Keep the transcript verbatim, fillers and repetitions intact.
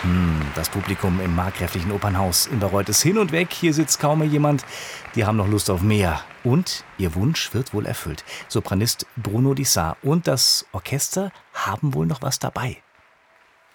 Das Publikum im markgräflichen Opernhaus in Bayreuth ist hin und weg. Hier sitzt kaum mehr jemand. Die haben noch Lust auf mehr. Und ihr Wunsch wird wohl erfüllt. Sopranist Bruno Dissart und das Orchester haben wohl noch was dabei.